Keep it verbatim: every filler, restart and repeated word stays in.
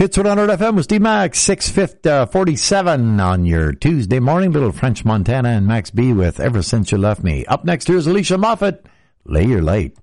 Hits one hundred F M with D-Max, six forty-seven on your Tuesday morning. Little French Montana and Max B with Ever Since You Left Me. Up next, here's Alicia Moffett. Lay Your Light.